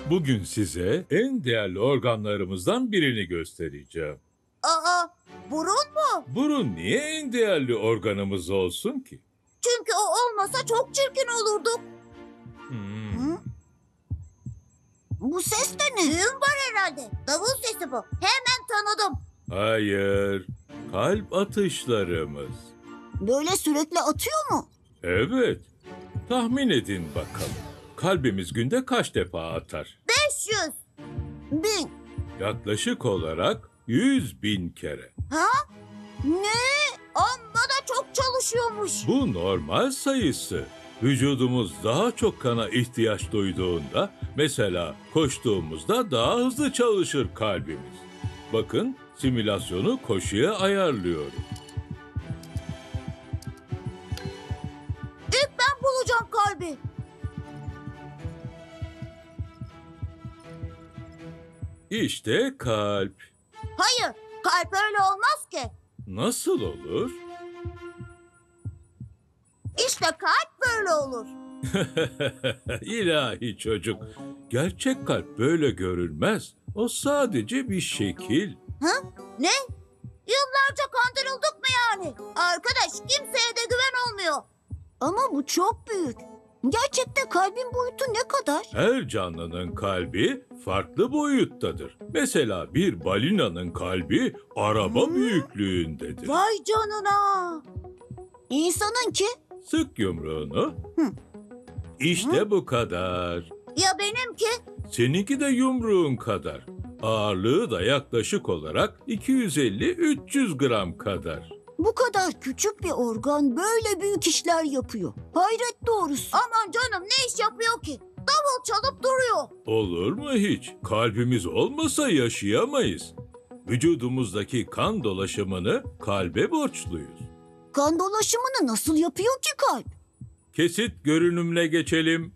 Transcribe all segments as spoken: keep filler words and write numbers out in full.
Bugün size en değerli organlarımızdan birini göstereceğim. Aa, burun mu? Burun niye en değerli organımız olsun ki? Çünkü o olmasa çok çirkin olurduk. Hmm. Hı? Bu ses de ne? Düğün var herhalde. Davul sesi bu. Hemen tanıdım. Hayır, kalp atışlarımız. Böyle sürekli atıyor mu? Evet, tahmin edin bakalım. Kalbimiz günde kaç defa atar? beş yüz. Bin. Yaklaşık olarak yüz bin kere. Ha? Ne? Amma da çok çalışıyormuş. Bu normal sayısı. Vücudumuz daha çok kana ihtiyaç duyduğunda, mesela koştuğumuzda daha hızlı çalışır kalbimiz. Bakın, simülasyonu koşuya ayarlıyorum. İlk ben bulacağım kalbi. İşte kalp. Hayır, kalp öyle olmaz ki. Nasıl olur? İşte kalp böyle olur. İlahi çocuk. Gerçek kalp böyle görünmez. O sadece bir şekil. Ha? Ne? Yıllarca kandırıldık mı yani? Arkadaş, kimseye de güven olmuyor. Ama bu çok büyük. Gerçekte kalbin boyutu ne kadar? Her canlının kalbi farklı boyuttadır. Mesela bir balinanın kalbi araba büyüklüğündedir. Vay canına. İnsanınki? Sık yumruğunu. Hı. İşte bu kadar. Ya benimki? Seninki de yumruğun kadar. Ağırlığı da yaklaşık olarak iki yüz elli üç yüz gram kadar. Bu kadar küçük bir organ böyle büyük işler yapıyor. Hayret doğrusu. Aman canım, ne iş yapıyor ki? Davul çalıp duruyor. Olur mu hiç? Kalbimiz olmasa yaşayamayız. Vücudumuzdaki kan dolaşımını kalbe borçluyuz. Kan dolaşımını nasıl yapıyor ki kalp? Kesit görünümle geçelim.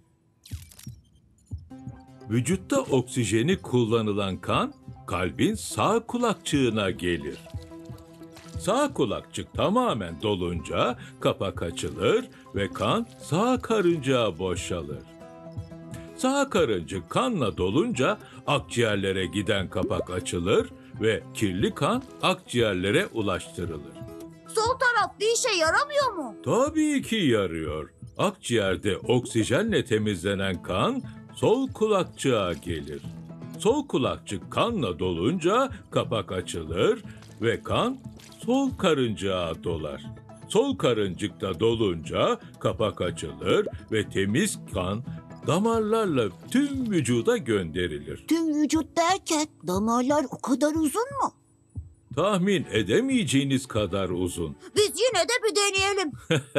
Vücutta oksijeni kullanılan kan kalbin sağ kulakçığına gelir. Sağ kulakçık tamamen dolunca kapak açılır ve kan sağ karıncaya boşalır. Sağ karıncık kanla dolunca akciğerlere giden kapak açılır ve kirli kan akciğerlere ulaştırılır. Sol taraf bir işe yaramıyor mu? Tabii ki yarıyor. Akciğerde oksijenle temizlenen kan sol kulakçığa gelir. Sol kulakçık kanla dolunca kapak açılır ve kan sol karıncaya dolar. Sol karıncıkta dolunca kapak açılır ve temiz kan damarlarla tüm vücuda gönderilir. Tüm vücut derken damarlar o kadar uzun mu? Tahmin edemeyeceğiniz kadar uzun. Biz yine de bir deneyelim.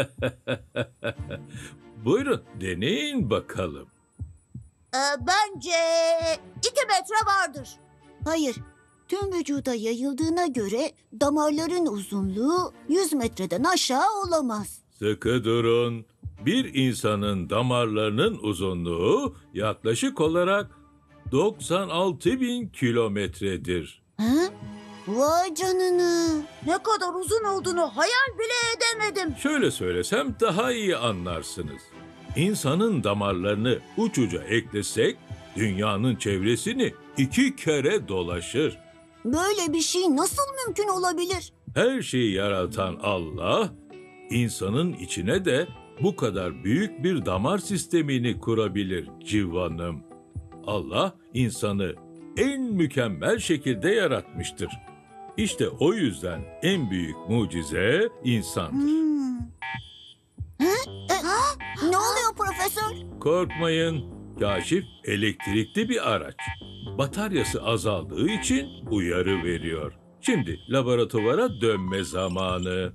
Buyurun, deneyin bakalım. Ee, bence iki metre vardır. Hayır. Tüm vücuda yayıldığına göre damarların uzunluğu yüz metreden aşağı olamaz. Sıkı durun. Bir insanın damarlarının uzunluğu yaklaşık olarak doksan altı bin kilometredir. Ha? Vay canına. Ne kadar uzun olduğunu hayal bile edemedim. Şöyle söylesem daha iyi anlarsınız. İnsanın damarlarını uç uca eklesek, dünyanın çevresini iki kere dolaşır. Böyle bir şey nasıl mümkün olabilir? Her şeyi yaratan Allah, insanın içine de bu kadar büyük bir damar sistemini kurabilir civanım. Allah insanı en mükemmel şekilde yaratmıştır. İşte o yüzden en büyük mucize insandır. Hmm. Ha? E, ne oluyor profesör? Korkmayın, kaşif elektrikli bir araç. Bataryası azaldığı için uyarı veriyor. Şimdi laboratuvara dönme zamanı.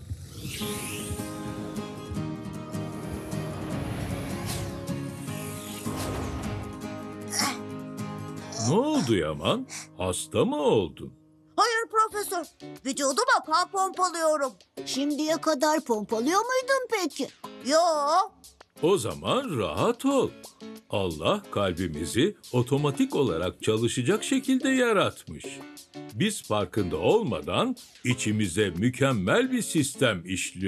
Ne oldu Yaman? Hasta mı oldun? Hayır profesör. Vücuduma kan pompalıyorum. Şimdiye kadar pompalıyor muydun peki? Yo. O zaman rahat ol. Allah kalbimizi otomatik olarak çalışacak şekilde yaratmış. Biz farkında olmadan içimize mükemmel bir sistem işliyor.